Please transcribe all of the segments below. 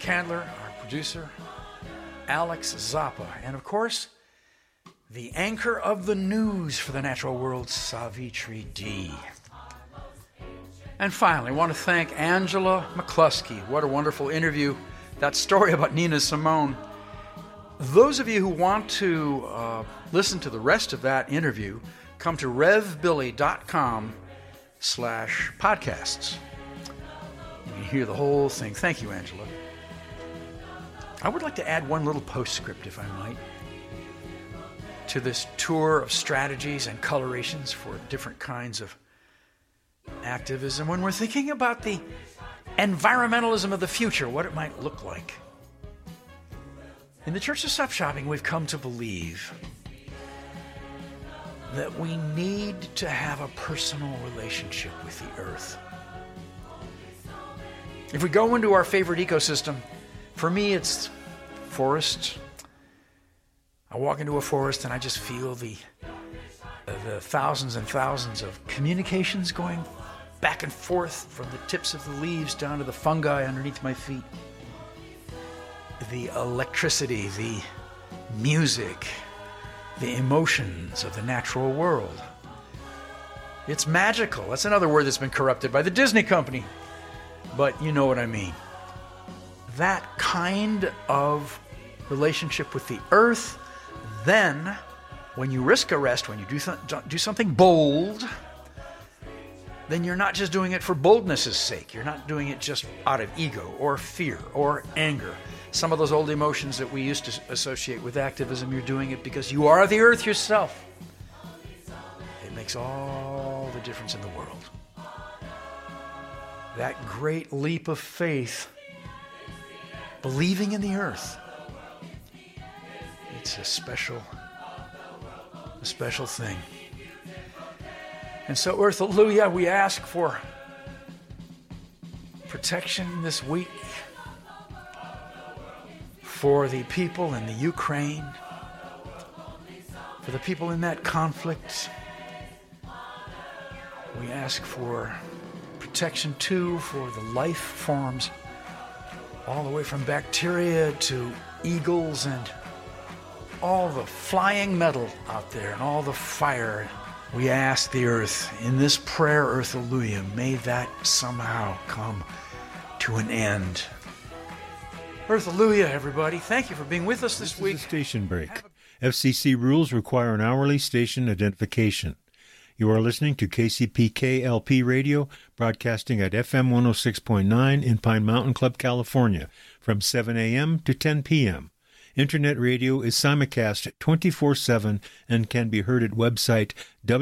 Candler, our producer, Alex Zappa, and of course, the anchor of the news for the natural world, Savitri D. And finally, I want to thank Angela McCluskey. What a wonderful interview. That story about Nina Simone. Those of you who want to listen to the rest of that interview, come to revbilly.com/podcasts. You can hear the whole thing. Thank you, Angela. I would like to add one little postscript, if I might, to this tour of strategies and colorations for different kinds of activism. When we're thinking about the environmentalism of the future, what it might look like. In the Church of Stop Shopping, we've come to believe that we need to have a personal relationship with the earth. If we go into our favorite ecosystem, for me it's forest. I walk into a forest and I just feel the thousands and thousands of communications going back and forth from the tips of the leaves down to the fungi underneath my feet. The electricity, the music, the emotions of the natural world. It's magical. That's another word that's been corrupted by the Disney company. But you know what I mean. That kind of relationship with the earth, then when you risk arrest, when you do something bold, then you're not just doing it for boldness' sake. You're not doing it just out of ego or fear or anger. Some of those old emotions that we used to associate with activism, you're doing it because you are the earth yourself. It makes all the difference in the world. That great leap of faith, believing in the earth, it's a special thing. And so, Earth, hallelujah, we ask for protection this week for the people in the Ukraine, for the people in that conflict. We ask for protection, too, for the life forms, all the way from bacteria to eagles and all the flying metal out there and all the fire. We ask the earth, in this prayer, Earth, hallelujah, may that somehow come to an end. Earth, hallelujah, everybody. Thank you for being with us this week. This is a station break. FCC rules require an hourly station identification. You are listening to KCPK-LP Radio, broadcasting at FM 106.9 in Pine Mountain Club, California, from 7 a.m. to 10 p.m. Internet radio is simulcast 24/7 and can be heard at website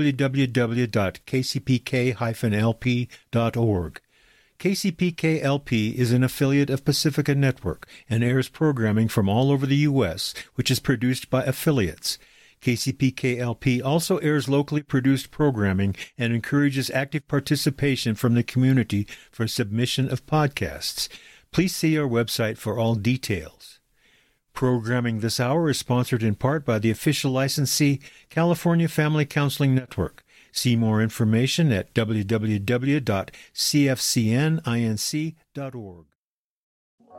www.kcpk-lp.org. KCPK-LP is an affiliate of Pacifica Network and airs programming from all over the U.S., which is produced by affiliates. KCPK-LP also airs locally produced programming and encourages active participation from the community for submission of podcasts. Please see our website for all details. Programming this hour is sponsored in part by the official licensee, California Family Counseling Network. See more information at www.cfcninc.org.